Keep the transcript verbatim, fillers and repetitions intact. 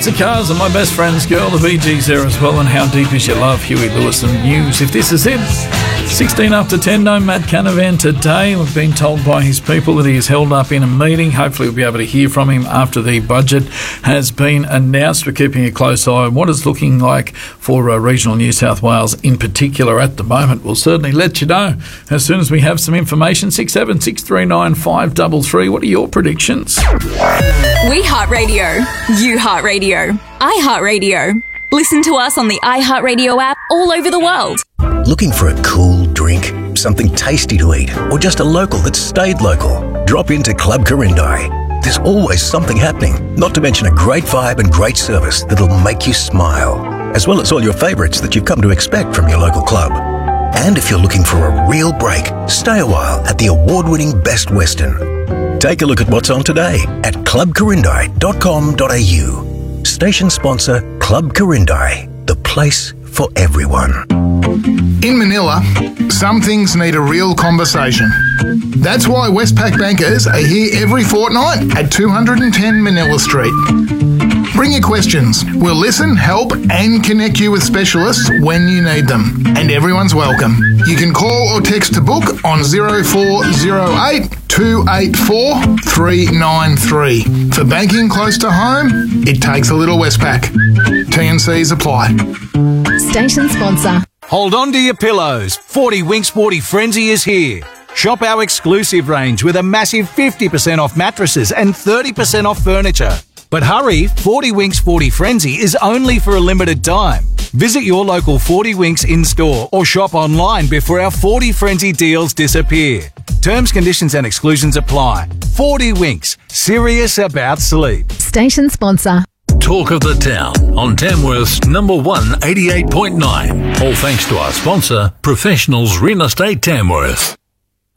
Lots of Cars and My Best Friend's Girl, the Bee Gees there as well, and How Deep Is Your Love, Huey Lewis and News. If this is it, sixteen after ten, no Matt Canavan today. We've been told by his people that he is held up in a meeting. Hopefully we'll be able to hear from him after the budget has been announced. We're keeping a close eye on what it's looking like for uh, regional New South Wales in particular at the moment. We'll certainly let you know as soon as we have some information. six seven six three nine five three three. What are your predictions? We Heart Radio. You Heart Radio. I Heart Radio. Listen to us on the iHeartRadio app all over the world. Looking for a cool drink, something tasty to eat, or just a local that stayed local? Drop into Club Corindai. There's always something happening, not to mention a great vibe and great service that'll make you smile, as well as all your favourites that you've come to expect from your local club. And if you're looking for a real break, stay a while at the award-winning Best Western. Take a look at what's on today at club corindai dot com dot a u. Station sponsor Club Corindai, the place for everyone. In Manila, some things need a real conversation. That's why Westpac bankers are here every fortnight at two ten Manila Street. Bring your questions. We'll listen, help and connect you with specialists when you need them. And everyone's welcome. You can call or text to book on zero four zero eight two eight four three nine three. For banking close to home, it takes a little Westpac. T and Cs apply. Station sponsor. Hold on to your pillows. forty Wink Sporty Frenzy is here. Shop our exclusive range with a massive fifty percent off mattresses and thirty percent off furniture. But hurry, forty Winks forty Frenzy is only for a limited time. Visit your local forty Winks in-store or shop online before our forty Frenzy deals disappear. Terms, conditions and exclusions apply. forty Winks, serious about sleep. Station sponsor. Talk of the Town on Tamworth's number one eighty-eight point nine. All thanks to our sponsor, Professionals Real Estate Tamworth.